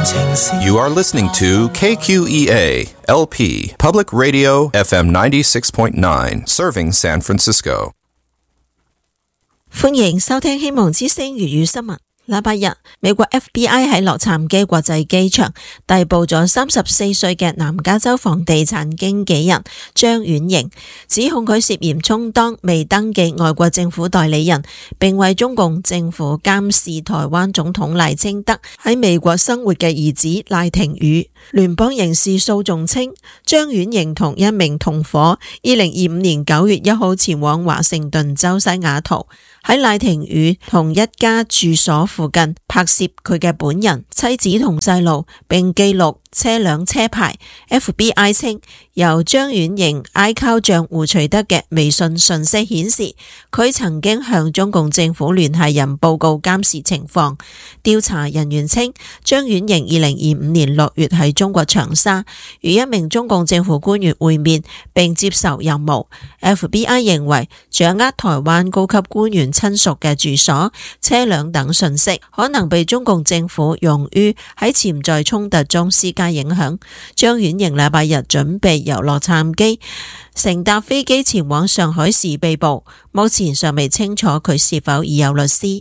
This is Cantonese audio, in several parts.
You are listening to KQEA LP Public Radio FM 96.9, serving San Francisco. 歡迎收聽希望之聲粵語新聞。禮拜日，美國 FBI 喺洛杉磯國際機場逮捕咗34歲嘅南加州房地產經紀人張婉瑩，指控佢涉嫌充當未登記外國政府代理人，並為中共政府監視台灣總統賴清德喺美國生活嘅兒子賴廷宇。聯邦刑事訴訟稱，張婉瑩同一名同夥2025年9月1號前往華盛頓州西雅圖，喺賴廷宇同一家住所附近拍攝佢嘅本人、妻子同細路，並記錄車輛車牌。FBI 稱，由張婉瑩 iCloud 賬戶取得嘅微信訊息顯示，佢曾經向中共政府聯繫人報告監視情況。調查人員稱，張婉瑩2025年6月喺中國長沙與一名中共政府官員會面並接受任務。FBI 認為，掌握台灣高級官員親屬嘅住所、車輛等訊息，可能被中共政府用於喺潛在衝突中施加影響。張婉瑩禮拜日準備由洛杉磯乘搭飛機前往上海市被捕，目前尚未清楚佢是否已有律師。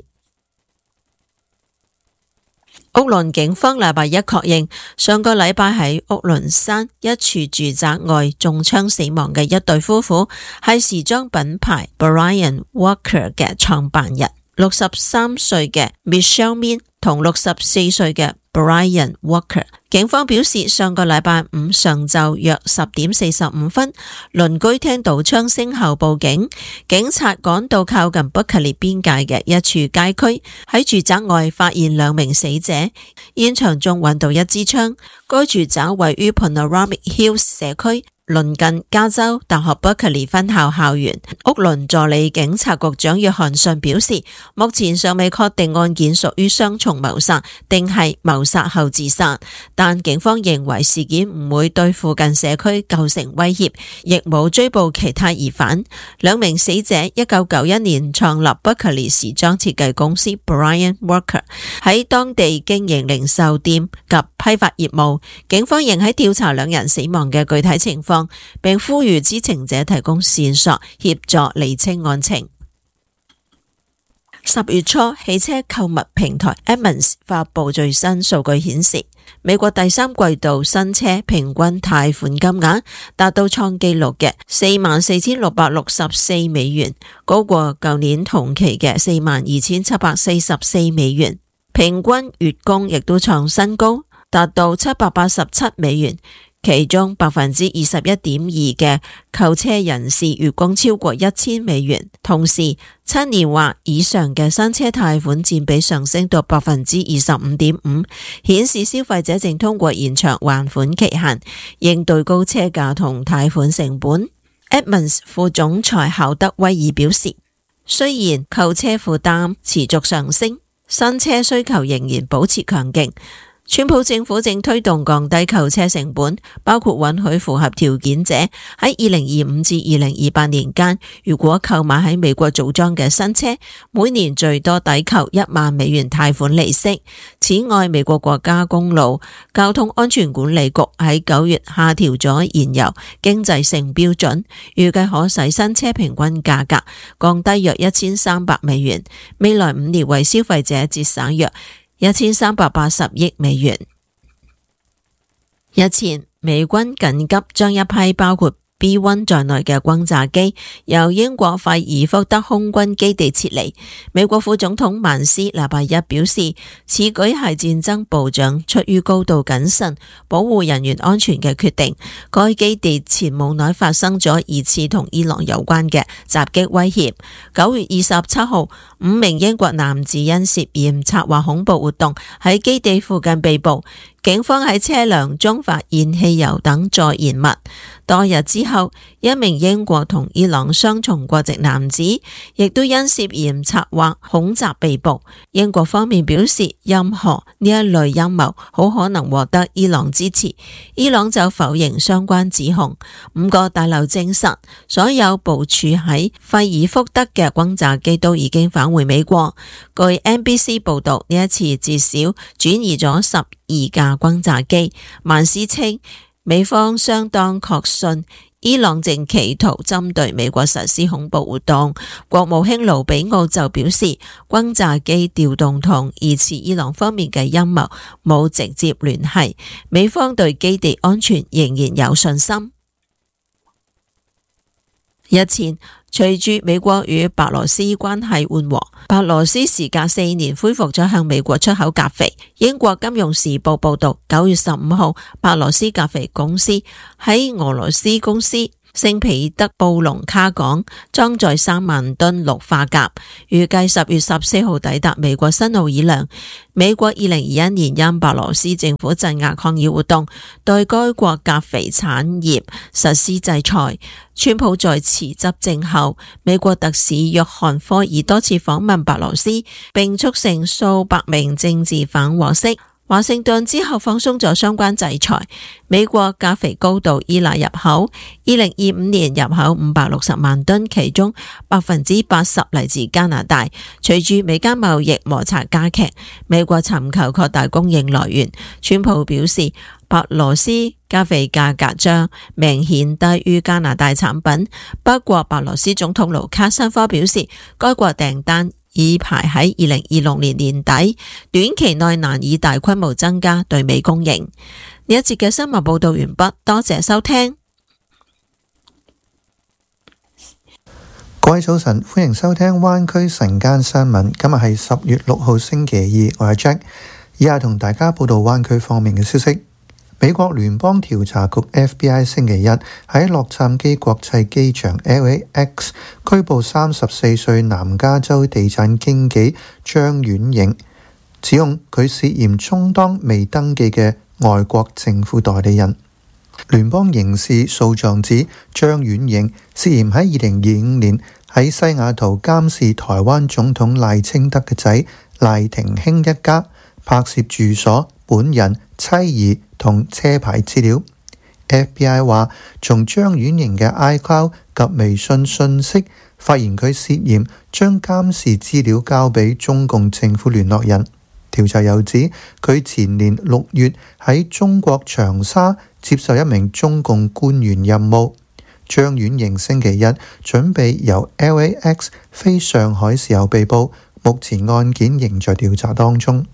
屋崙警方禮拜一確認，上個禮拜喺屋崙山一處住宅外中槍死亡嘅一對夫婦，係時裝品牌 Brian Walker 嘅創辦人，63歲嘅 Michelle Min 同64歲嘅Brian Walker。 警方表示，上個禮拜五上晝約10點45分，鄰居聽到槍聲後報警，警察趕到靠近伯克利邊界嘅一處街區，喺住宅外發現2名死者，現場中揾到一支槍。該住宅位於 Panoramic Hills 社區，鄰近加州大學伯克利分校校園。屋崙助理警察局長約翰遜表示，目前尚未確定案件屬於雙重謀殺定係謀殺後自殺，但警方認為事件唔會對附近社區構成威脅，亦冇追捕其他疑犯。2名死者1991年創立伯克利時裝設計公司 Brian Walker， 喺當地經營零售店及批發業務。警方仍喺調查2人死亡嘅具體情況，並呼籲知情者提供線索協助釐清案情。10月初，汽車購物平台 Edmunds 發佈最新數據顯示，美國第3季度新車平均貸款金額達到創紀錄嘅$44,664美元，高過舊年同期嘅$42,744美元。平均月供亦都創新高，達到$787美元。其中21.2% 嘅購車人士月供超過1000美元，同時7年或以上嘅新車貸款佔比上升到 25.5%， 顯示消費者正通過延長還款期限，應對高車價同貸款成本。Edmunds 副總裁考德威爾表示，雖然購車負擔持續上升，新車需求仍然保持強勁。川普政府正推動降低購車成本，包括允許符合條件者喺2025至2028年間，如果購買喺美國組裝嘅新車，每年最多抵扣1萬美元貸款利息。此外，美國國家公路交通安全管理局喺9月下調咗燃油經濟性標準，預計可使新車平均價格降低約1300美元，未來5年為消費者節省約1380億美元。日前，美軍緊急將一批包括B-1 在內嘅轟炸機由英國費爾福德空軍基地撤離。美國副總統曼斯禮拜一表示，此舉係戰爭部長出於高度謹慎保護人員安全嘅決定。該基地前冇耐發生咗疑似同伊朗有關嘅襲擊威脅。9月27號，5名英國男子因涉嫌策劃恐怖活動喺基地附近被捕。警方喺車輛中發現汽油等助燃物。多日之後，一名英國同伊朗雙重國籍男子亦都因涉嫌策劃恐襲被捕。英國方面表示，任何呢一類陰謀好可能獲得伊朗支持，伊朗就否認相關指控。5個大樓證實，所有部署喺費爾福德嘅轟炸機都已經返回美國。據 NBC 報道，呢一次至少轉移咗10 架轟炸機。曼斯稱美方相當確信伊朗正企圖針對美國實施恐怖活動。國務卿盧比奧就表示，轟炸機調動同疑似伊朗方面嘅陰謀冇直接聯繫，美方對基地安全仍然有信心。日前，隨住美國與白羅斯關係緩和，白羅斯時隔4年恢復咗向美國出口鉀肥。英國金融時報報道，9月15號，白羅斯鉀肥公司喺俄羅斯公司聖彼得布隆卡港裝載3萬噸氯化鉀，預計10月14號抵達美國新奧爾良。美國2021年因白羅斯政府鎮壓抗議活動，對該國鉀肥產業實施制裁。川普在辭執政後，美國特使約翰科爾多次訪問白羅斯，並促成數百名政治犯獲釋。華盛頓之後放鬆咗相關制裁。美國鉀肥高度依賴入口，2025年入口560萬噸，其中80%嚟自加拿大。隨住美加貿易摩擦加劇，美國尋求擴大供應來源。川普表示，白羅斯鉀肥價格將明顯低於加拿大產品。不過，白羅斯總統盧卡申科表示，該國訂單已排喺2026年年底，短期內難以大規模增加對美供應。呢一節嘅新聞報道完畢，多謝收聽。 各位早晨，歡迎收聽灣區晨間新聞。今日係10月6號星期二，我係 Jack， 以下同大家報道灣區方面嘅消息。美國聯邦調查局 FBI 星期一喺洛杉磯國際機場 LAX 拘捕34歲南加州地產經紀張婉瑩，指控佢涉嫌充當未登記嘅外國政府代理人。聯邦刑事訴狀指張婉瑩涉嫌喺2025年喺西雅圖監視台灣總統賴清德嘅仔賴廷興一家，拍攝住所、本人、妻兒同車牌資料。 FBI 話從張婉瑩嘅 iCloud 及微信訊息發現佢涉嫌將監視資料交俾中共政府聯絡人。調查又指佢前年6月喺中國長沙接受一名中共官員任務。張婉瑩星期一準備由 LAX 飛上海時候被捕，目前案件仍在調查當中。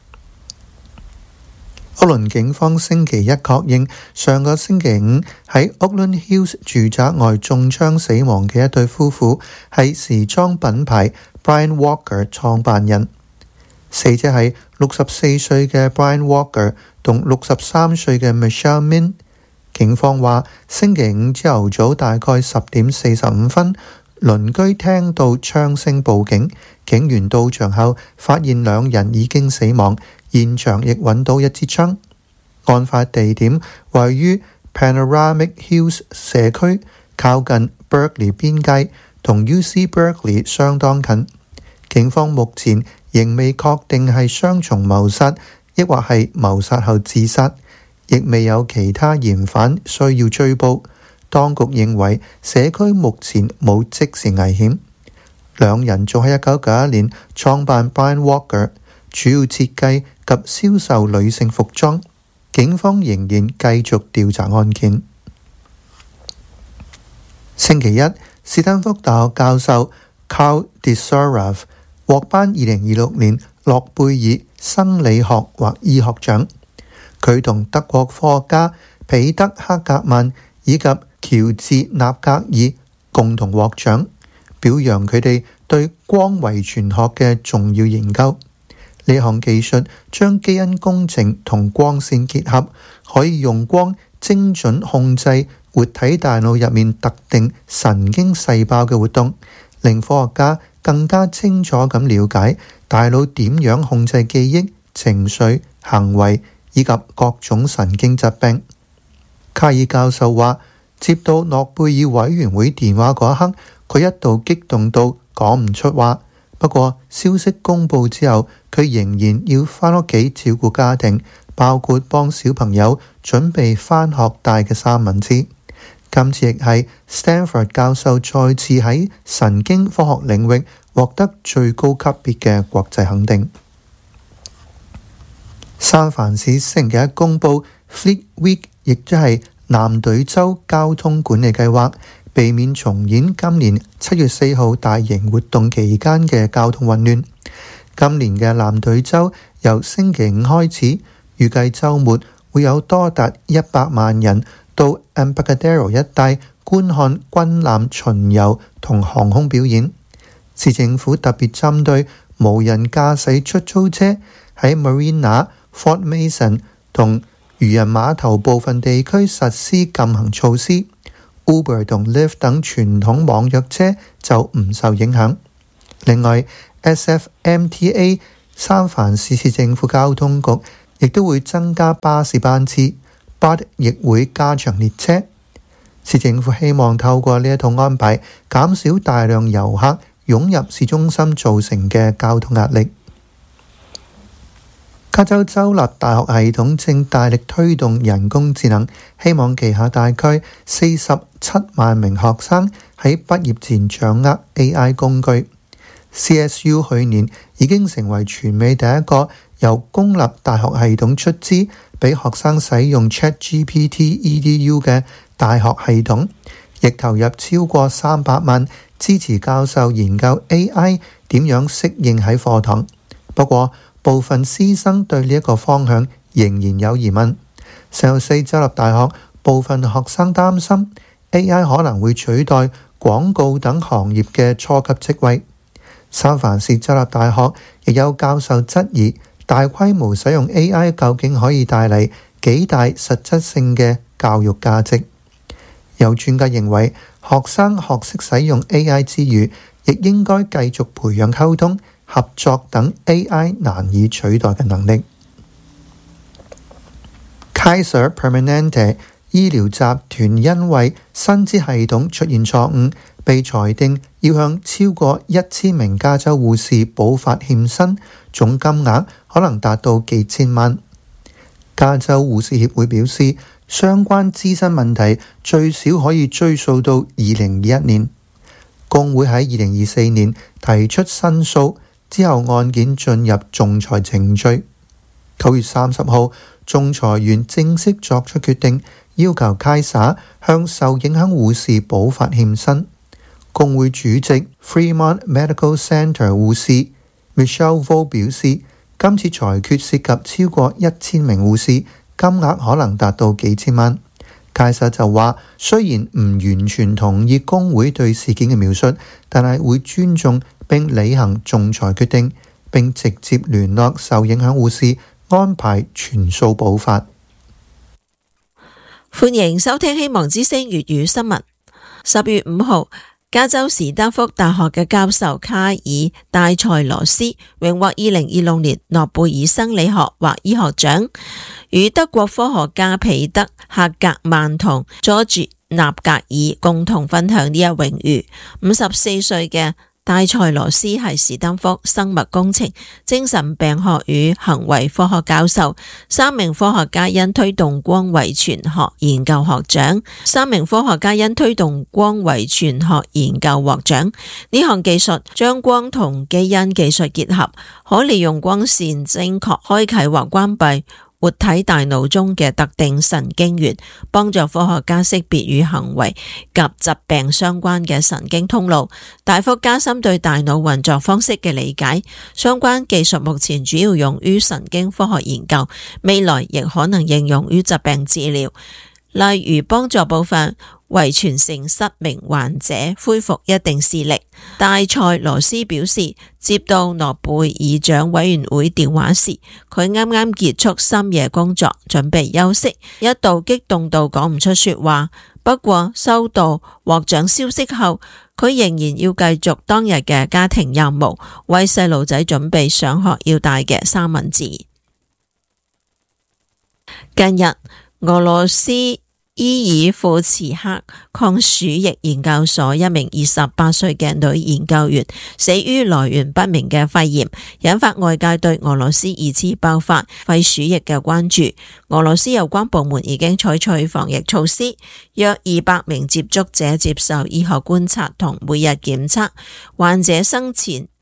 屋崙警方星期一確認，上個星期五喺 Oakland Hills 住宅外中槍死亡嘅一對夫婦係時裝品牌 Brian Walker 創辦人。死者係64歲嘅 Brian Walker 同63歲嘅 Michelle Min。警方話，星期五朝頭早大概10點45分，鄰居聽到槍聲報警，警員到場後發現兩人已經死亡，現場亦揾到一支槍。案發地點位於 Panoramic Hills 社區，靠近 Berkeley 邊界，同 UC Berkeley 相當近。警方目前仍未確定係雙重謀殺，抑或係謀殺後自殺，亦未有其他嫌犯需要追捕。當局認為社區目前冇即時危險。兩人早喺1991年創辦 Brian Walker， 主要設計及銷售女性服裝。警方仍然繼續調查案件。星期一，斯坦福大學教授 Karl Desorav 獲頒2026年諾貝爾生理學或醫學獎。佢同德國科學家彼得克格曼以及喬治納格爾共同獲獎，表揚佢哋對光遺傳學嘅重要研究。呢項技術將基因工程同光線結合，可以用光精準控制活體大腦入面特定神經細胞嘅活動，令科學家更加清楚咁了解大腦點樣控制記憶、情緒、行為以及各種神經疾病。卡爾教授話，接到諾貝爾委員會電話嗰一刻，佢一度激動到講唔出話。不過消息公佈之後，佢仍然要返屋企照顧家庭，包括幫小朋友準備返學帶嘅三文治。今次亦係 Stanford 教授再次喺神經科學領域獲得最高級別嘅國際肯定。 三藩市星期一公佈 Fleet Week， 亦即係藍隊週交通管理計劃，避免重演今年7月4號大型活動期間嘅交通混亂。今年嘅藍隊週由星期五開始，預計週末會有多達100萬人到 Embarcadero 一帶觀看軍艦巡遊同航空表演。市政府特別針對無人駕駛出租車喺 Marina、Fort Mason 同漁人碼頭部分地區實施禁行措施。Uber 同 Lyft 等傳統網約車就唔受影響。另外 SFMTA 三藩市市政府交通局亦都會增加巴士班次， BART 亦會加長列車。市政府希望透過呢一套安排，減少大量遊客湧入市中心造成嘅交通壓力。加州州立大學系統正大力推動人工智能，希望旗下大概47萬名學生喺畢業前掌握 AI 工具。CSU 去年已經成為全美第一個由公立大學系統出資俾學生使用 ChatGPT EDU 嘅大學系統，亦投入超過300萬支持教授研究 AI 點樣適應喺課堂。不過部分師生對呢一個方向仍然有疑問。聖荷西州立大學部分學生擔心 AI 可能會取代廣告等行業嘅初級職位。三藩市州立大學亦有教授質疑大規模使用 AI 究竟可以帶嚟幾大實質性嘅教育價值。有專家認為，學生學識使用 AI 之餘，亦應該繼續培養溝通、合作等 AI 難以取代嘅能力。Kaiser Permanente 醫療集團因為薪資系統出現錯誤，被裁定要向超過1000名加州護士補發欠薪，總金額可能達到幾千萬。加州護士協會表示，相關資薪問題最少可以追溯到2021年。工會喺2024年提出申訴，之後案件進入仲裁程序。9月30號，仲裁員正式作出決定，要求 Kaiser 向受影響護士補發欠薪。工會主席 Fremont Medical Center 護士 Michelle Vo 表示，今次裁決涉及超過1000名護士，金額可能達到幾千萬。Kaiser就話，雖然唔完全同意工會對事件嘅描述，但係會尊重並履行仲裁決定，並直接聯絡受影響護士，安排全數補發。 歡迎收聽希望之聲粵語新聞。10月5號，加州史丹福大學嘅教授卡爾戴塞羅斯榮獲2026年諾貝爾生理學或醫學獎，與德國科學家彼得赫格曼同佐治納格爾共同分享呢一榮譽。54歲嘅戴塞羅斯係史丹福生物工程、精神病學與行為科學教授，3名科學家因推動光遺傳學研究獲獎。3名科學家因推動光遺傳學研究獲獎。呢項技術將光同基因技術結合，可利用光線精確開啟或關閉活體大腦中嘅特定神經元，幫助科學家識別與行為及疾病相關嘅神經通路，大幅加深對大腦運作方式嘅理解。相關技術目前主要用於神經科學研究，未來亦可能應用於疾病治療，例如幫助部分遺傳性失明患者恢復一定視力。戴塞羅斯表示，接到諾貝爾獎委員會電話時，佢啱啱結束深夜工作，準備休息，一度激動到講唔出說話。不過收到獲獎消息後，佢仍然要繼續當日嘅家庭任務，為細路仔準備上學要帶嘅三文治。近日，俄羅斯伊爾庫茨克抗鼠疫研究所一名28歲嘅女研究員死於來源不明嘅肺炎，引發外界對俄羅斯二次爆發肺鼠疫嘅關注。俄羅斯有關部門已經採取防疫措施，約200名接觸者接受醫學觀察同每日檢測，患者生前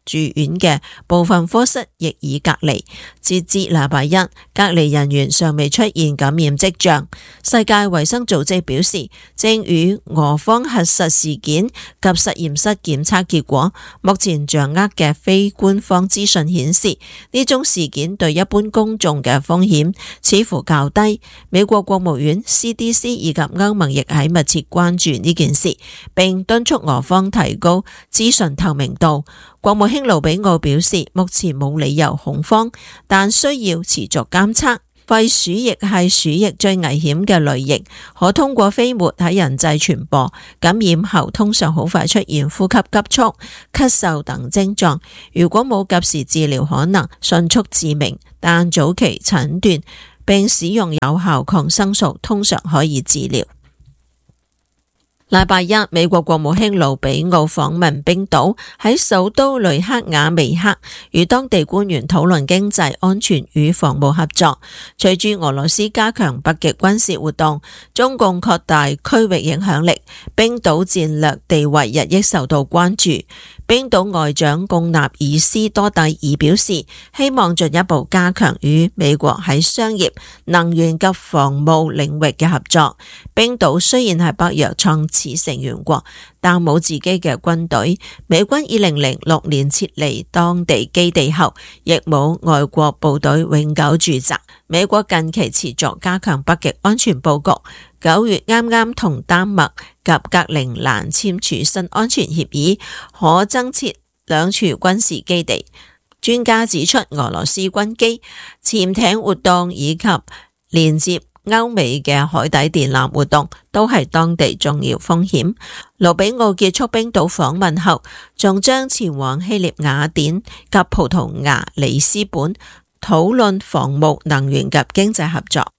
住院嘅部分科室亦已隔離。截至禮拜一，隔離人員尚未出現感染跡象。世界衛生組織表示，正與俄方核實事件及實驗室檢測結果。目前掌握嘅非官方資訊顯示，呢宗事件對一般公眾嘅風險似乎較低。美國國務院 CDC 以及歐盟亦喺密切關注呢件事，並敦促俄方提高資訊透明度。國務卿盧比奧表示，目前冇理由恐慌，但需要持續監測。肺鼠疫係鼠疫最危險嘅類型，可通過飛沫喺人際傳播。感染後通常好快出現呼吸急促、咳嗽等症狀。如果冇及時治療，可能迅速致命，但早期診斷並使用有效抗生素通常可以治療。禮拜一，美國國務卿盧比奧訪問冰島，喺首都雷克雅未克與當地官員討論經濟、安全與防務合作。隨住俄羅斯加強北極軍事活動，中共擴大區域影響力，冰島戰略地位日益受到關注。冰島外長貢納爾斯多蒂爾表示，希望進一步加強與美國喺商業、能源及防務領域嘅合作。冰島雖然係北約創始成員國，但冇自己嘅軍隊。美軍2006年撤離當地基地後，亦冇外國部隊永久駐紮。美國近期持續加強北極安全佈局。9月啱啱同丹麥及格陵蘭簽署新安全協議，可增設2處軍事基地。專家指出，俄羅斯軍機、潛艇活動以及連接歐美嘅海底電纜活動都係當地重要風險。盧比奧結束冰島訪問後，仲將前往希臘雅典及葡萄牙里斯本，討論防務、能源及經濟合作。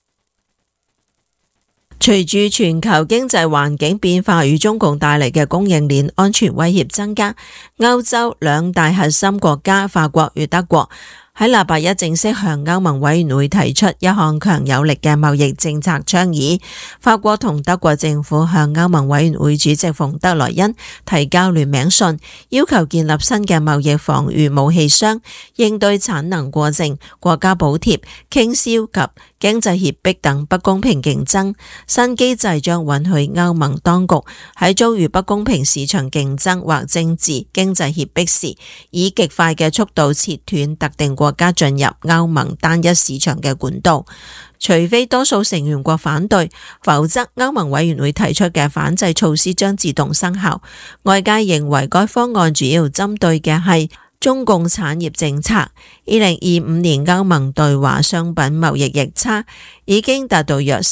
隨住全球經濟環境變化與中共帶嚟嘅供應鏈安全威脅增加，歐洲2大核心國家法國與德國喺禮拜一正式向歐盟委員會提出一項強有力嘅貿易政策倡議。法國同德國政府向歐盟委員會主席馮德萊恩提交聯名信，要求建立新嘅貿易防禦武器箱，應對產能過剩、國家補貼、傾銷及經濟脅迫等不公平競爭。新機制將允許歐盟當局喺遭遇不公平市場競爭或政治經濟脅迫時，以極快嘅速度切斷特定國家進入歐盟單一市場嘅管道，除非多數成員國反對，否則歐盟委員會提出嘅反制措施將自動生效。外界認為該方案主要針對嘅係中共產業政策。2025年歐盟對華商品貿易逆差已經達到約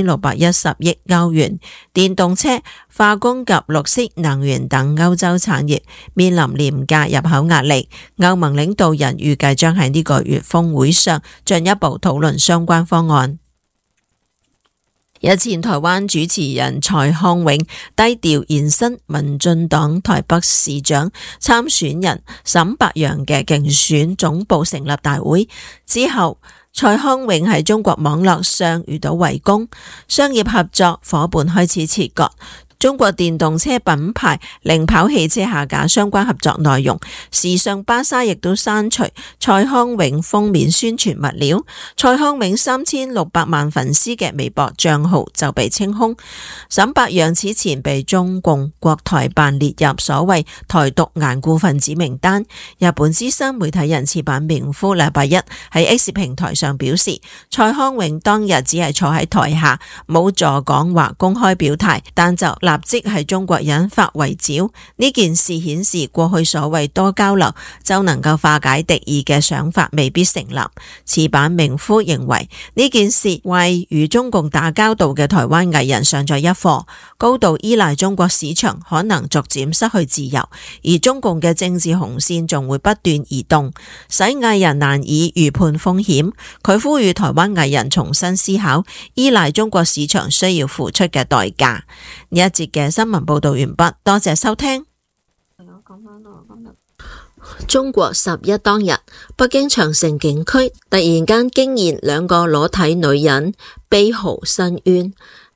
3610億歐元。電動車、化工及綠色能源等歐洲產業面臨廉價入口壓力。歐盟領導人預計將喺呢個月峰會上進一步討論相關方案。日前台灣主持人蔡康永低調現身民進黨台北市長參選人沈伯洋嘅競選總部成立大會之後，蔡康永喺中國網絡上遇到圍攻，商業合作夥伴開始切割。中國電動車品牌零跑汽車下架相關合作內容，時尚芭莎亦都刪除蔡康永封面宣傳物料，蔡康永3600萬粉絲嘅微博賬號就被清空。沈伯洋此前被中共國台辦列入所謂台獨頑固分子名單。日本資深媒體人矢板明夫禮拜一喺 X 平台上表示，蔡康永當日只係坐喺台下，冇助講或公開表態，但就立即喺中國引發圍剿。呢件事顯示過去所謂多交流就能夠化解敵意嘅想法未必成立。矢板明夫認為呢件事為與中共打交道嘅台灣藝人上咗一課，高度依賴中國市場可能逐漸失去自由，而中共嘅政治紅線仲會不斷移動，使藝人難以預判風險。佢呼籲台灣藝人重新思考依賴中國市場需要付出嘅代價。呢一節嘅新聞報道完畢，多謝收聽。中國11當日，北京長城景區突然間驚現2個裸體女人，悲號申冤。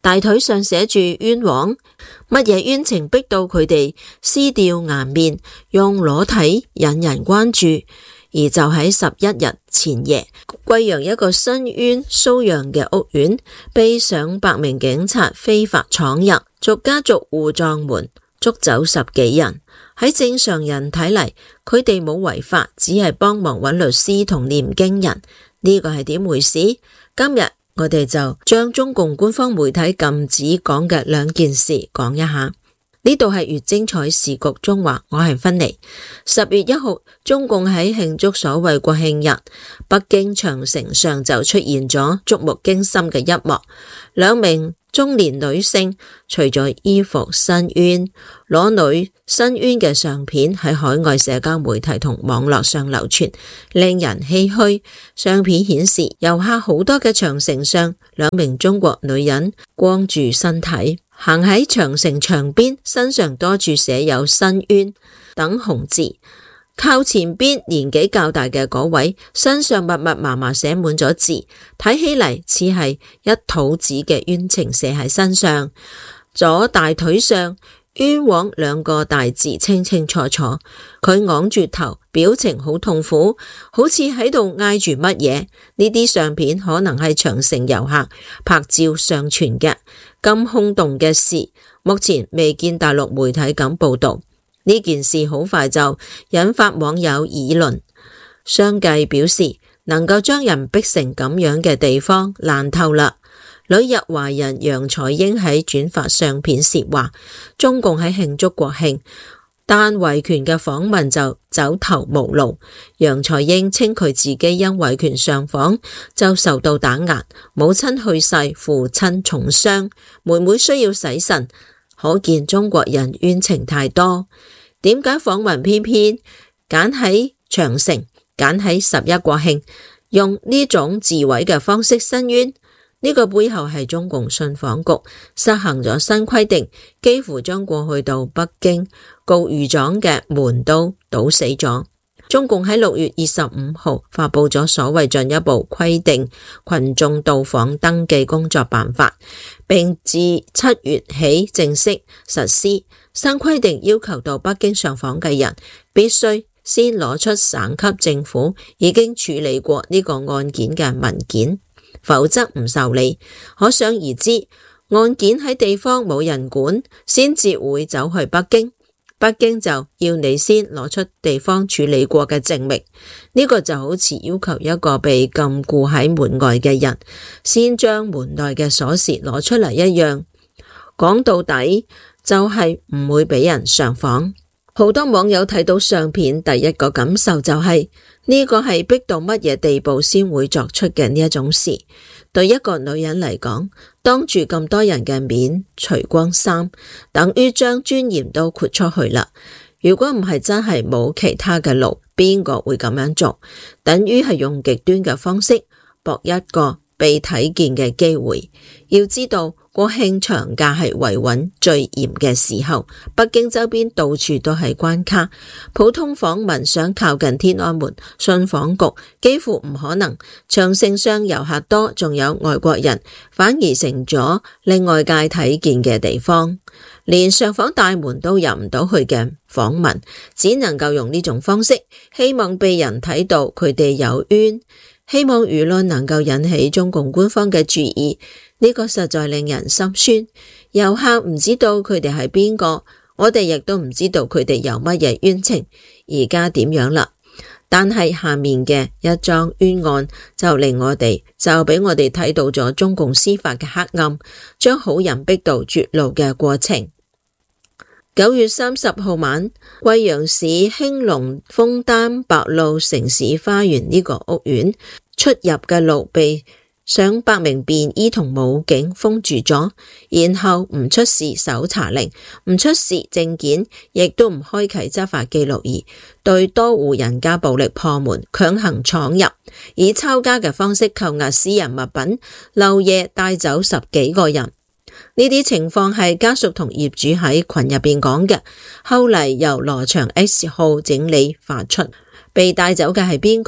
大腿上寫住冤枉，乜嘢冤情逼到佢哋撕掉顏面，用裸體引人關注。而就喺11日前夜，貴陽一個申冤搔陽嘅屋苑被上百名警察非法闖入，逐家逐戶撞門，捉走10幾人。喺正常人睇嚟，佢哋冇違法，只係幫忙揾律師同念經人。呢個係點回事？今日我哋就將中共官方媒體禁止講嘅兩件事講一下。呢度係粵精彩時局中華，我係芬妮。10月1號，中共喺慶祝所謂國慶日，北京長城上就出現咗觸目驚心嘅一幕。2名中年女性除咗衣服申冤，裸女申冤嘅相片喺海外社交媒體同網絡上流傳，令人唏噓。相片顯示遊客好多嘅長城上，2名中國女人光住身體行喺長城牆邊，身上多處寫有申冤等紅字。靠前邊年紀較大嘅嗰位身上密密麻麻寫滿咗字，睇起嚟似係一肚子嘅冤情寫喺身上。左大腿上冤枉2個大字清清楚楚，佢昂住頭，表情好痛苦，好似喺度嗌住乜嘢。呢啲相片可能係長城遊客拍照上傳嘅。咁轟動嘅事，目前未見大陸媒體咁報道。呢件事好快就引發網友議論。相繼表示，能夠將人逼成咁樣嘅地方爛透啦。旅日華人楊彩英喺轉發相片時話，中共喺慶祝國慶，但維權嘅訪問就走投無路。楊彩英稱佢自己因維權上訪就受到打壓，母親去世，父親重傷，妹妹需要洗腎，可見中國人冤情太多。點解訪問偏偏揀喺長城，揀喺11國慶，用呢種自毀嘅方式申冤？呢個背後係中共信訪局實行咗新規定，幾乎將過去到北京告御狀嘅門都堵死咗。中共喺6月25號發佈咗所謂進一步規定群眾到訪登記工作辦法，並自7月起正式實施。新規定要求到北京上訪嘅人必須先攞出省級政府已經處理過呢個案件嘅文件，否則唔受理。可想而知，案件喺地方冇人管，先至會走去北京。北京就要你先攞出地方處理過嘅證明。呢個就好似要求一個被禁錮喺門外嘅人先將門內嘅鎖匙攞出嚟一樣。講到底就係唔會俾人上訪。好多網友睇到相片，第一個感受就係呢個係逼到乜嘢地步先會作出嘅呢一種事。對一個女人嚟講，當住咁多人嘅面除光衫，等於將尊嚴都豁出去啦。如果唔係真係冇其他嘅路，邊個會咁樣做？等於係用極端嘅方式搏一個被睇見嘅機會。要知道，國慶長假係維穩最嚴嘅時候，北京周邊到處都係關卡，普通訪民想靠近天安門，信訪局幾乎唔可能。長城上遊客多，仲有外國人，反而成咗令外界睇見嘅地方。連上訪大門都入唔到去嘅訪民，只能夠用呢種方式，希望被人睇到佢哋有冤，希望輿論能夠引起中共官方嘅注意。呢個實在令人心酸。遊客唔知道佢哋係邊個，我哋亦都唔知道佢哋有乜嘢冤情，而家點樣啦？但係下面嘅一樁冤案就俾我哋睇到咗中共司法嘅黑暗，將好人逼到絕路嘅過程。9月30號晚，貴陽市興隆楓丹白路城市花園呢個屋苑出入嘅路被上百名便衣同武警封住咗，然後唔出示搜查令，唔出示證件，亦都唔開啟執法記錄儀，對多戶人家暴力破門，強行闖入，以抄家嘅方式扣押私人物品，漏夜帶走10幾個人。呢啲情況係家屬同業主喺群入邊講嘅，後嚟由羅翔 X 號整理發出。被帶走嘅係邊個？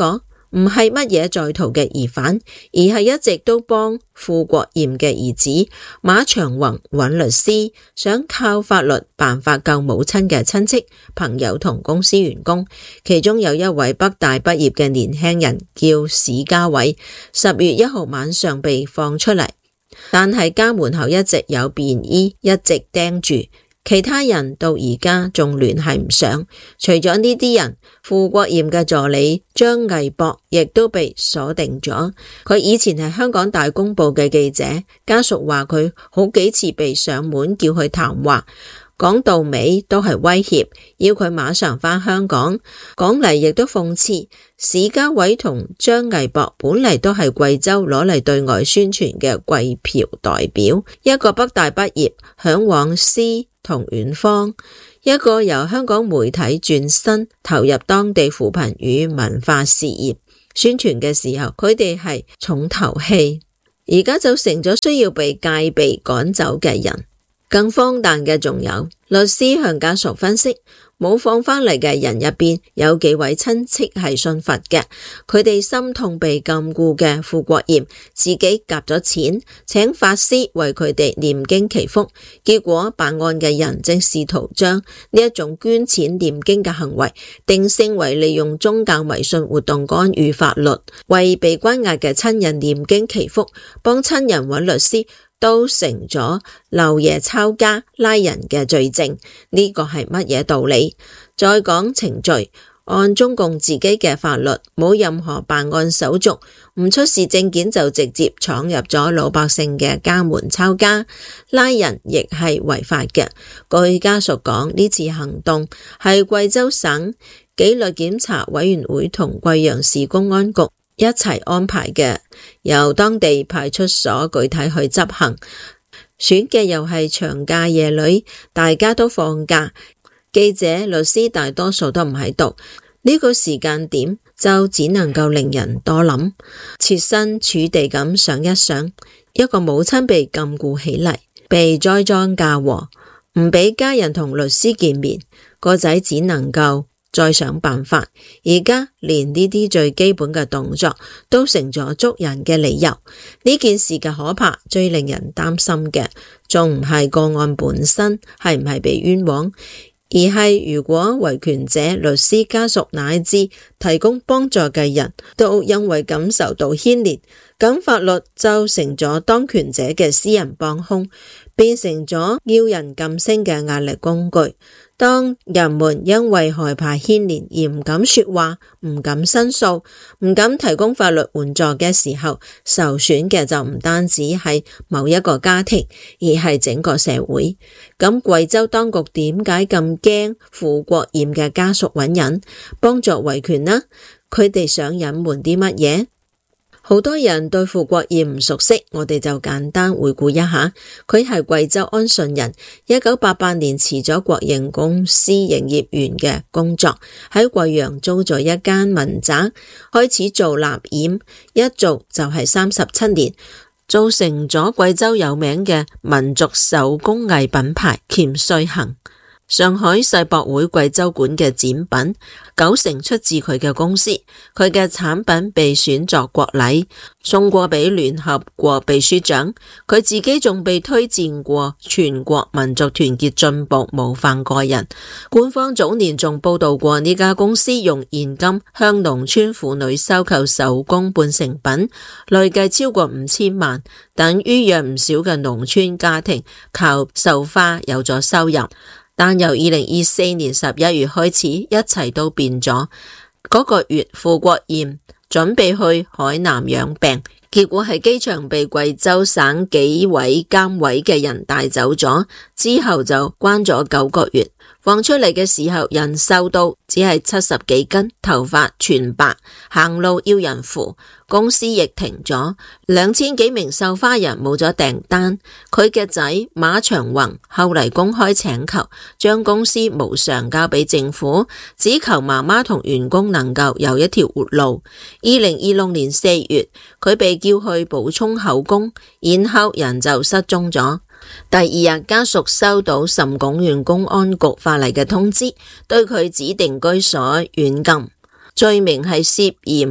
唔係乜嘢在逃嘅疑犯，而係一直都幫傅國賢嘅兒子馬長宏揾律師，想靠法律辦法救母親嘅親戚、朋友同公司員工。其中有一位北大畢業嘅年輕人叫史家偉，10月1號晚上被放出嚟，但係家門口一直有便衣一直盯住。其他人到而家仲聯繫唔上，除咗呢啲人，傅國賢嘅助理張毅博亦都被鎖定咗。佢以前係香港大公報嘅記者，家屬話佢好幾次被上門叫去談話，講到尾都係威脅，要佢馬上返香港。講嚟亦都諷刺，史家偉同張毅博本嚟都係貴州攞嚟對外宣傳嘅貴僑代表，一個北大畢業，嚮往詩同遠方，一個由香港媒體轉身投入當地扶貧與文化事業宣傳嘅時候，佢哋係重頭戲，而家就成咗需要被戒備趕走嘅人。更荒誕嘅仲有，律師向家屬分析，冇放返嚟嘅人入邊有幾位親戚係信佛嘅，佢哋心痛被禁錮嘅傅國賢自己夾咗錢請法師為佢哋念經祈福，結果辦案嘅人正試圖將呢一種捐錢念經嘅行為定性為利用宗教迷信活動干預法律，為被關押嘅親人念經祈福，幫親人揾律師，都成咗漏夜抄家拉人嘅罪證，呢個係乜嘢道理？再講程序，按中共自己嘅法律，冇任何辦案手續，唔出示證件就直接闖入咗老百姓嘅家門抄家，拉人亦係違法嘅。據家屬講，呢次行動係貴州省紀律檢查委員會同貴陽市公安局一齊安排嘅，由當地派出所具體去執行，選嘅又係長假夜裏，大家都放假，記者、律師大多數都唔喺度，呢個時間點就只能夠令人多諗，設身處地咁想一想，一個母親被禁錮起嚟，被栽贓嫁禍，唔俾家人同律師見面，個仔只能夠再想辦法，而家連呢啲最基本嘅動作都成咗捉人嘅理由。呢件事嘅可怕，最令人擔心嘅，仲唔係個案本身係唔係被冤枉，而係如果維權者、律師、家屬乃至提供幫助嘅人都因為感受到牽連，咁法律就成咗當權者嘅私人幫兇，變成咗要人噤聲嘅壓力工具。當人們因為害怕牽連而唔敢說話、唔敢申訴、唔敢提供法律援助嘅時候，受損嘅就唔單止係某一個家庭，而係整個社會。咁貴州當局點解咁驚傅國賢嘅家屬揾人幫助維權呢？佢哋想隱瞞啲乜嘢？好多人對傅國賢唔熟悉，我哋就簡單回顧一下。佢係貴州安順人，1988年辭咗國營公司營業員嘅工作，喺貴陽租咗一間民宅，開始做蠟染，一做就係37年，造成咗貴州有名嘅民族手工藝品牌黔穗行。上海世博會貴州館嘅展品90%出自佢嘅公司，佢嘅產品被選作國禮，送過俾聯合國秘書長，佢自己仲被推薦過全國民族團結進步模範個人。官方早年仲報道過呢家公司用現金向農村婦女收購手工半成品，累計超過5000萬，等於讓唔少嘅農村家庭靠繡花有咗收入。但由2024年11月開始，一切都變咗。嗰個月，傅國賢準備去海南養病，結果喺機場被貴州省紀委監委嘅人帶走咗，之後就關咗9個月。放出嚟嘅時候，人瘦到只係70幾斤，頭髮全白，行路要人扶，公司亦停咗，2000幾名繡花人冇咗訂單。佢嘅仔馬長宏後嚟公開請求，將公司無償交俾政府，只求媽媽同員工能夠有一條活路。2026年4月，佢被叫去補充口供，然後人就失蹤咗。第2日，家屬收到岑鞏縣公安局發嚟嘅通知，對佢指定居所軟禁，罪名係涉嫌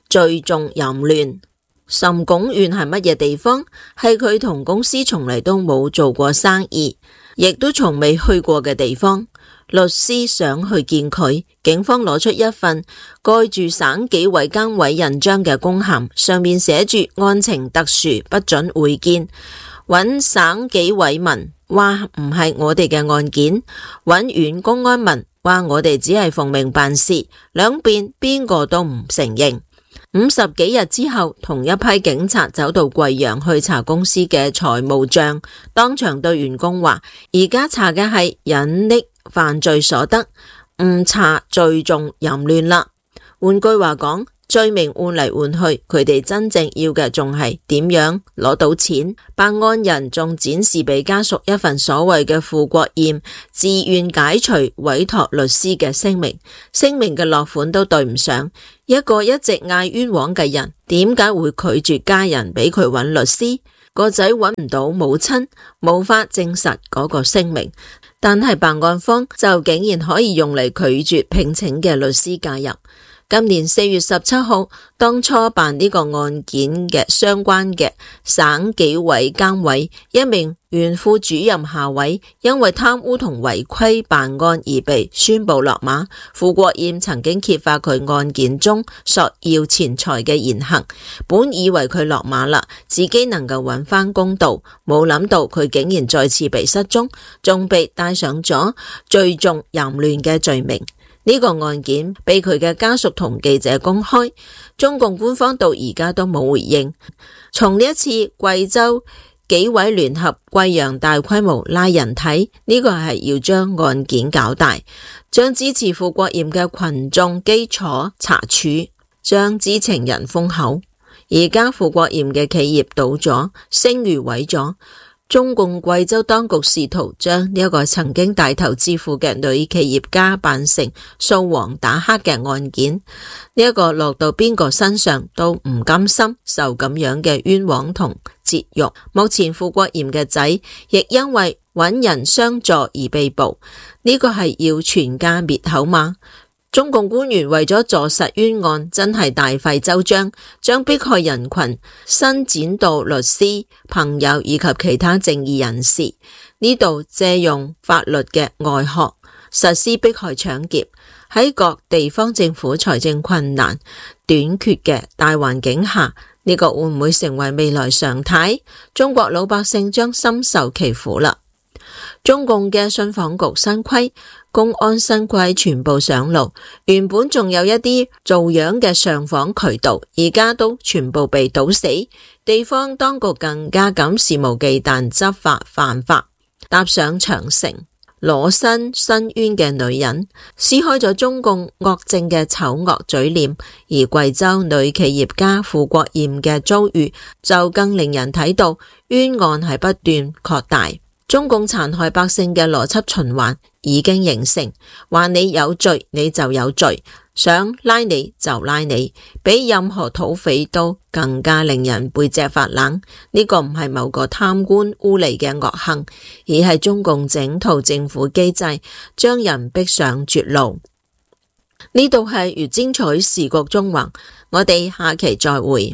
聚眾淫亂。岑鞏縣係乜嘢地方？係佢同公司從嚟都冇做過生意，亦都從未去過嘅地方。律師想去見佢，警方攞出一份蓋住省紀委監委印章嘅公函，上面寫住案情特殊，不准會見。揾省紀委問話唔係我哋嘅案件，揾縣公安問話我哋只係奉命辦事，兩邊邊個都唔承認。50幾日之後，同一批警察走到貴陽去查公司嘅財務賬，當場對員工話：而家查嘅係隱匿犯罪所得，唔查聚眾淫亂啦。換句話講，罪名換嚟換去，佢哋真正要嘅仲係點樣攞到錢。辦案人仲展示俾家屬一份所謂嘅傅國艷自願解除委託律師嘅聲明，聲明嘅落款都對唔上。一個一直嗌冤枉嘅人，點解會拒絕家人俾佢揾律師？個仔揾唔到母親，無法證實嗰個聲明，但係辦案方就竟然可以用嚟拒絕聘請嘅律師介入。今年4月17號，當初辦呢個案件嘅相關嘅省紀委監委一名原副主任校委，因為貪污同違規辦案而被宣布落馬。傅國艷曾經揭發佢案件中索要錢財嘅言行，本以為佢落馬啦，自己能夠揾翻公道，冇諗到佢竟然再次被失蹤，仲被帶上咗聚眾淫亂嘅罪名。呢個案件被佢嘅家屬同記者公開，中共官方到而家都冇回應。從呢一次貴州紀委聯合貴陽大規模拉人睇，呢個係要將案件搞大，將支持傅國艷嘅群眾基礎查處，將知情人封口。而家傅國艷嘅企業倒咗，聲譽毀咗。中共貴州當局試圖將呢一個曾經帶頭致富嘅女企業家辦成掃黃打黑嘅案件，呢一個落到邊個身上都唔甘心受咁樣嘅冤枉同折辱。目前傅國艷嘅仔亦因為揾人相助而被捕，呢個係要全家滅口嗎？中共官員為咗坐實冤案，真係大費周章，將迫害人群伸展到律師、朋友以及其他正義人士。呢度借用法律嘅外殼，實施迫害搶劫。喺各地方政府財政困難短缺嘅大環境下，呢個會唔會成為未來常態？中國老百姓將深受其苦啦。中共嘅信訪局新規、公安新規全部上路，原本仲有一啲做樣嘅上訪渠道，而家都全部被堵死。地方當局更加咁肆無忌憚執法犯法，搭上長城裸身申冤嘅女人，撕開咗中共惡政嘅醜惡嘴臉。而貴州女企業家傅國艷嘅遭遇就更令人睇到冤案係不斷擴大。中共殘害百姓嘅邏輯循環已經形成，話你有罪你就有罪，想拉你就拉你，比任何土匪都更加令人背脊發冷。呢個唔係某個貪官污吏嘅惡行，而係中共整套政府機制將人逼上絕路。呢度係粵精彩時局中橫，我哋下期再會。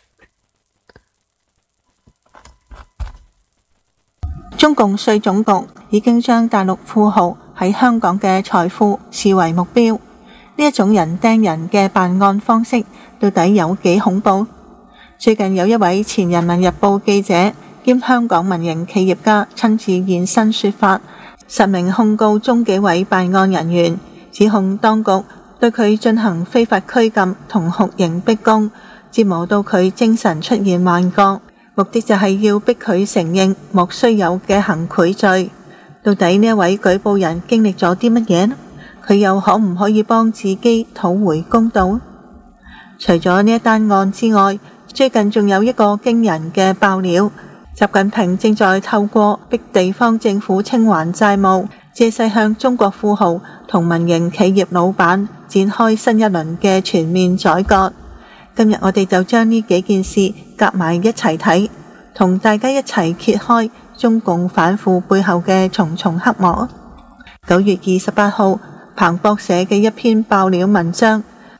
中共稅總局已經將大陸富豪喺香港嘅財富視為目標，呢一種人盯人嘅辦案方式到底有幾恐怖？最近有一位前人民日報記者兼香港民營企業家親自現身說法，實名控告中紀委辦案人員，指控當局對佢進行非法拘禁同酷刑逼供，折磨到佢精神出現幻覺，目的就係要逼佢承認莫須有嘅行賄罪。到底呢一位舉報人經歷咗啲乜嘢呢？佢又可唔可以幫自己討回公道？除咗呢一單案之外，最近仲有一個驚人嘅爆料，習近平正在透過逼地方政府清還債務，借勢向中國富豪同民營企業老闆展開新一輪嘅全面宰割。今日我哋就將呢幾件事夾埋一齊睇，同大家一齊揭開中共反腐背後嘅重重黑幕。9月28號，彭博社嘅一篇爆料文章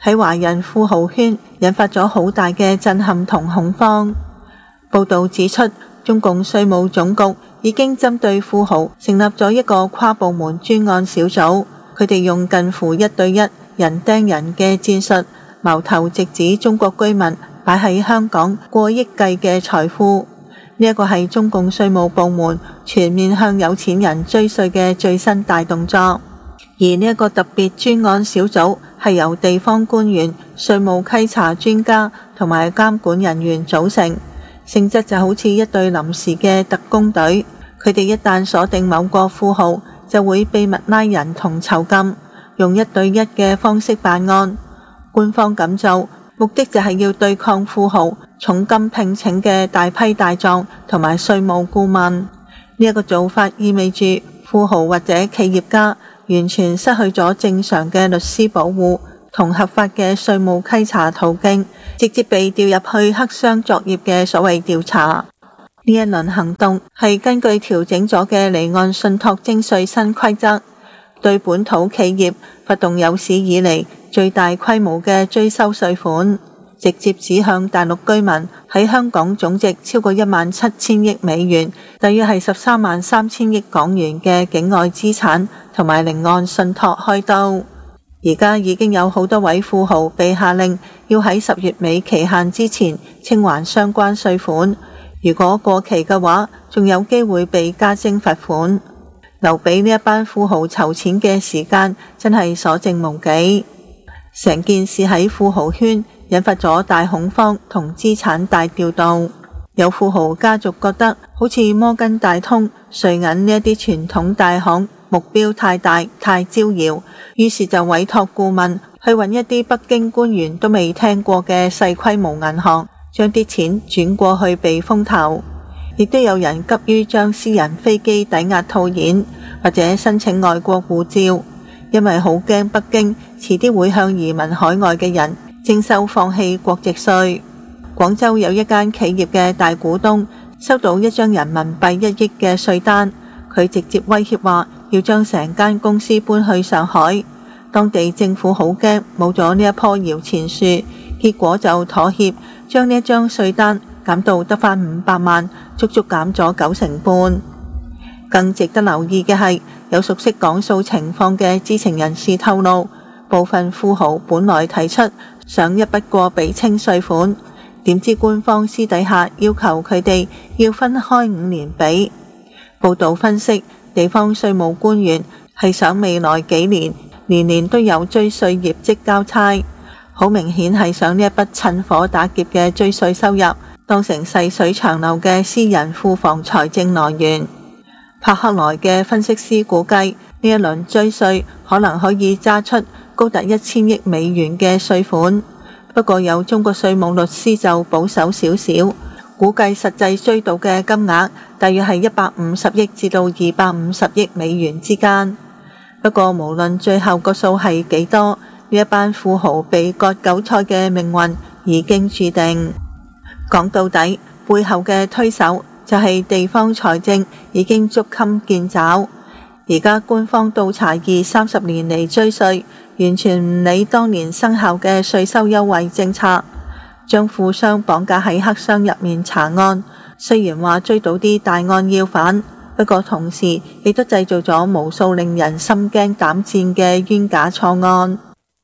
喺華人富豪圈引發咗好大嘅震撼同恐慌。報道指出，中共稅務總局已經針對富豪成立咗一個跨部門專案小組，佢哋用近乎1對1人盯人嘅戰術，矛頭直指中國居民擺喺香港過億計嘅財富。呢一個係中共稅務部門全面向有錢人追稅嘅最新大動作。而呢一個特別專案小組係由地方官員、稅務稽查專家同埋監管人員組成，性質就好似一隊臨時嘅特工隊。佢哋一旦鎖定某個富豪，就會秘密拉人同囚禁，用1對1嘅方式辦案。官方咁做，目的就係要對抗富豪重金聘請嘅大批大狀同埋稅務顧問。呢一個做法意味住富豪或者企業家完全失去咗正常嘅律師保護同合法嘅稅務稽查途徑，直接被調入去黑箱作業嘅所謂調查。呢一輪行動係根據調整咗嘅離岸信託徵稅新規則，對本土企業發動有史以嚟最大規模嘅追收稅款，直接指向大陸居民喺香港總值超過17000億美元，大約係133000億港元嘅境外資產同埋離岸信託開刀。而家已經有好多位富豪被下令要喺10月尾期限之前清還相關稅款，如果過期嘅話，仲有機會被加徵罰款。留俾呢一班富豪籌錢嘅時間真係所剩無幾。成件事喺富豪圈引發咗大恐慌同資產大調動。有富豪家族覺得好似摩根大通、瑞銀呢一啲傳統大行目標太大太招搖，於是就委託顧問去揾一啲北京官員都未聽過嘅細規模銀行，將啲錢轉過去避風頭。亦都有人急於將私人飛機抵押套現，或者申請外國護照，因為好驚北京遲啲會向移民海外嘅人徵收放棄國籍稅。廣州有一間企業嘅大股東收到一張人民幣1億嘅稅單，佢直接威脅話要將成間公司搬去上海。當地政府好驚冇咗呢一棵搖錢樹，結果就妥協，將呢一張稅單減到得返500萬，足足減咗9成半。更值得留意嘅係，有熟悉講數情況嘅知情人士透露，部分富豪本來提出想一筆過俾清稅款，點知官方私底下要求佢哋要分開5年俾。報道分析，地方稅務官員係想未來幾年年年都有追稅業績交差，好明顯係想呢一筆趁火打劫嘅追稅收入當成細水長流嘅私人庫房財政來源。柏克萊嘅分析師估計，呢一輪追稅可能可以揸出高達1000億美元嘅稅款。不過有中國稅務律師就保守少少，估計實際追到嘅金額大約係150億至到250億美元之間。不過無論最後個數係幾多，呢一班富豪被割韭菜嘅命運已經注定。講到底，背後嘅推手就係地方財政已經捉襟見肘。而家官方倒查20-30年嚟追稅，完全唔理當年生效嘅稅收優惠政策，將富商綁架喺黑箱入面查案。雖然話追到啲大案要犯，不過同時亦都製造咗無數令人心驚膽戰嘅冤假錯案。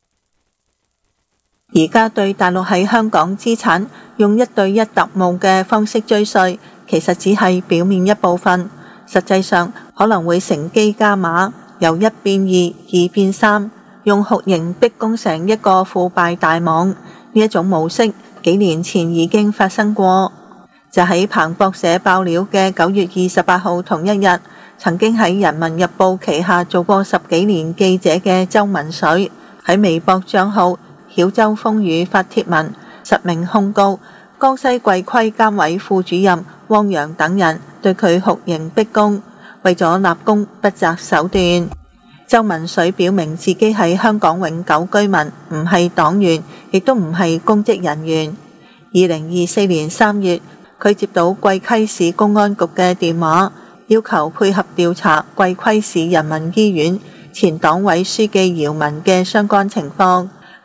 而家對大陸喺香港資產用1對1特務嘅方式追稅，其實只係表面一部分，實際上可能會乘機加碼，由1變2，2變3，用酷刑逼供成一個腐敗大網。呢一種模式幾年前已經發生過，就喺彭博社爆料嘅9月28號同一日，曾經喺人民日報旗下做過10幾年記者嘅周文水，喺微博賬號曉州風雨發帖文，實名控告江西貴規監委副主任汪洋等人對佢酷刑逼供，為咗立功不擇手段。周文水表明自己係香港永久居民，唔係黨員，亦都唔係公職人員。2024年3月，佢接到貴溪市公安局嘅電話，要求配合調查貴溪市人民醫院前黨委書記姚文嘅相關情況。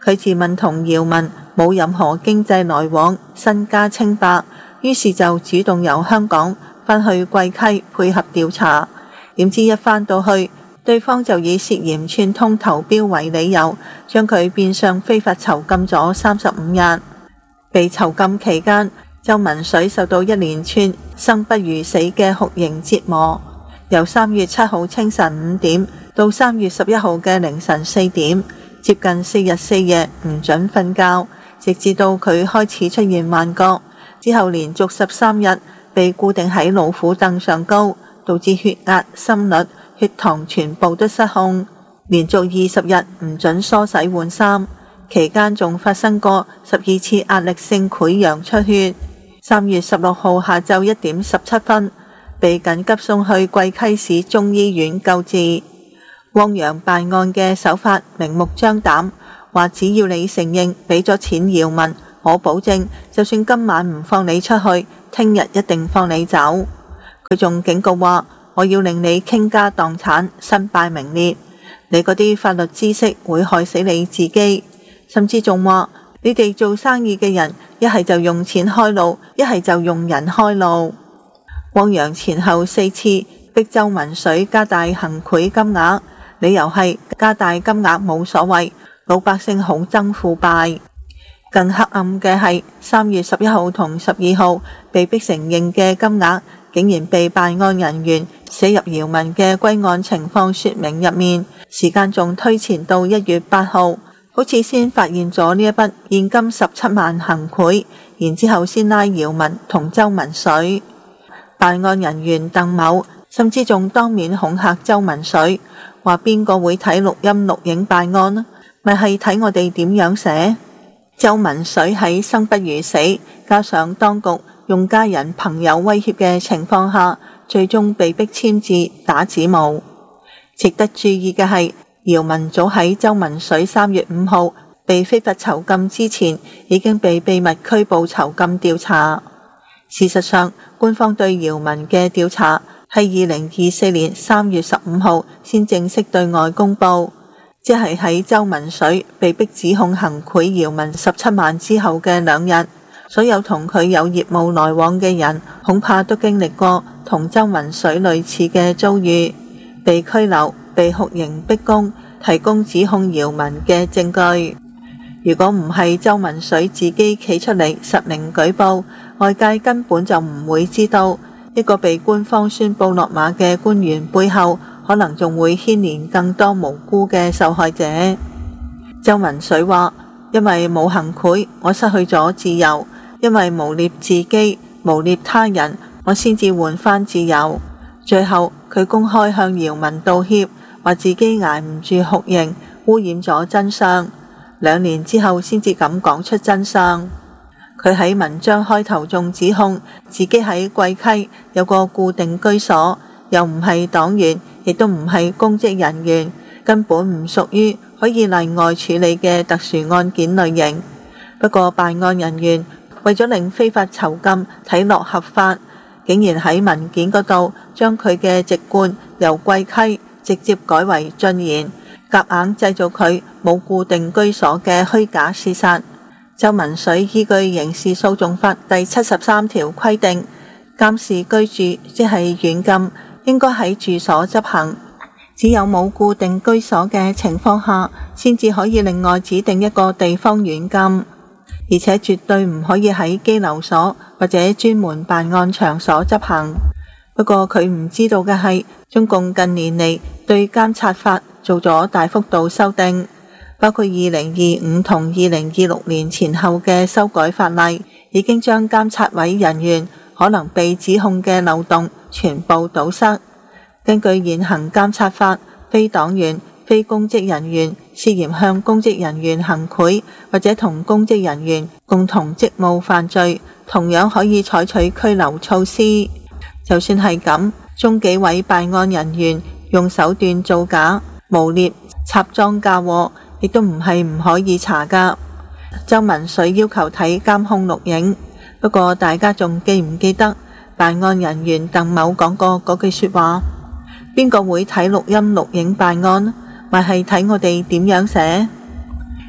佢自問同姚文冇任何經濟來往，身家清白，於是就主動由香港返去貴溪配合調查。點知一返到去，對方就以涉嫌串通投標為理由，將佢變相非法囚禁咗35日。被囚禁期間，周文水受到一連串生不如死嘅酷刑折磨，由3月7號清晨5點到3月11號嘅凌晨4點，接近4日4夜唔准瞓覺，直至到佢開始出現幻覺，之後連續13日被固定喺老虎凳上高，導致血壓、心率、血糖全部都失控，連續20日唔准梳洗換衫，期間仲發生過12次壓力性潰瘍出血。3月16號下晝1點17分，被緊急送去貴溪市中醫院救治。汪洋辦案嘅手法明目張膽，話只要你承認俾咗錢姚文，我保證就算今晚唔放你出去，聽日一定放你走。佢仲警告話，我要令你傾家蕩產，身敗名裂，你嗰啲法律知識會害死你自己。甚至仲話，你哋做生意嘅人一係就用錢開路，一係就用人開路。汪洋前後4次逼周文水加大行賄金額，理由係加大金額冇所謂，老百姓好憎腐敗。更黑暗嘅係3月11號同12號被逼承認嘅金額，竟然被辦案人員寫入姚文嘅歸案情況說明入面，時間仲推前到1月8號，好似先發現咗呢一筆現金17萬行賄，然之後先拉姚文同周文水。辦案人員鄧某甚至仲當面恐嚇周文水，話邊個會睇錄音錄影辦案呢？咪係睇我哋點樣寫。周文水喺生不如死，加上當局用家人朋友威脅嘅情況下，最終被逼簽字打指模。值得注意嘅係，姚文早喺周文水3月5號被非法囚禁之前，已經被秘密拘捕囚禁調查。事實上，官方對姚文嘅調查係2024年3月15號先正式對外公佈，即係喺周文水被逼指控行賄姚文17萬之後嘅2日，所有同佢有業務來往嘅人，恐怕都經歷過同周文水類似嘅遭遇，被拘留、被酷刑逼供，提供指控姚文嘅證據。如果唔係周文水自己企出嚟實名舉報，外界根本就唔會知道一個被官方宣布落馬嘅官員背後，可能仲會牽連更多無辜嘅受害者。周文水話，因為冇行賄，我失去咗自由，因為誣衊自己、誣衊他人，我先至換返自由。最後佢公開向姚文道歉，話自己捱唔住酷刑，污染咗真相。2年之後先至咁講出真相。佢喺文章開頭仲指控自己喺貴溪有個固定居所，又唔係黨員，亦都唔係公職人員，根本唔屬於可以例外處理嘅特殊案件類型。不過辦案人員為咗令非法囚禁睇落合法，竟然喺文件嗰度將佢嘅籍貫由貴溪直接改為晉賢，夾硬製造佢冇固定居所嘅虛假事實。周文水依據刑事訴訟法第73條規定，監視居住即係軟禁，應該喺住所執行，只有冇固定居所嘅情況下，先至可以另外指定一個地方軟禁，而且絕對唔可以喺羈留所或者專門辦案場所執行。不過佢唔知道嘅係，中共近年嚟對監察法做咗大幅度修訂，包括2025同2026年前後嘅修改法例，已經將監察委人員可能被指控嘅漏洞全部堵塞。根據現行監察法，非黨員、非公職人員涉嫌向公職人員行賄或者同公職人員共同職務犯罪，同樣可以採取拘留措施。就算係咁，中紀委辦案人員用手段造假、誣衊、插贓嫁禍，亦都唔係唔可以查噶。周文水要求睇監控錄影，不過大家仲記唔記得辦案人員鄧某講過嗰句說話？邊個會睇錄音錄影辦案？咪係睇我哋點樣寫？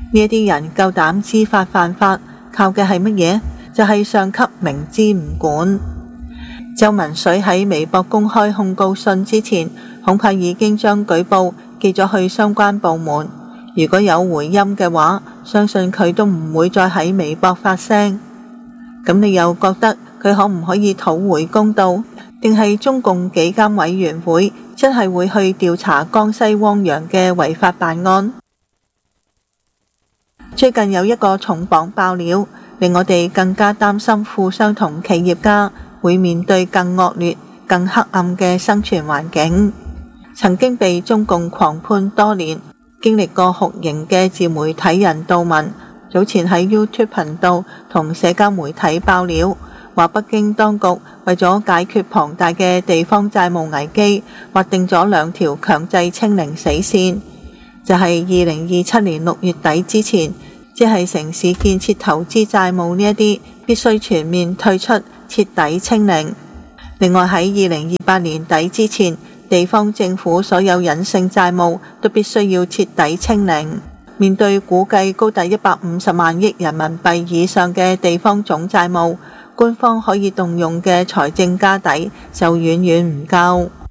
呢一啲人夠膽知法犯法，靠嘅係乜嘢？就係上級明知唔管。周文水喺微博公開控告信之前，恐怕已經將舉報寄咗去相關部門。如果有回音嘅話，相信佢都唔會再喺微博發聲。咁你又覺得佢可唔可以討回公道？定係中共紀監委員會真係會去調查江西汪洋嘅違法辦案？最近有一個重磅爆料，令我哋更加擔心富商同企業家會面對更惡劣、更黑暗嘅生存環境。曾經被中共狂判多年、經歷過酷刑嘅自媒體人杜文，早前喺 YouTube 頻道同社交媒體爆料，話北京當局為咗解決龐大嘅地方債務危機，劃定咗2條強制清零死線，就係2027年6月底之前，即係城市建設投資債務呢一啲必須全面退出，徹底清零。另外喺2028年底之前，地方政府所有隱性債務都必須要徹底清零。面對估計高達150萬億人民幣以上嘅地方總債務，官方可以動用嘅財政家底就遠遠唔夠。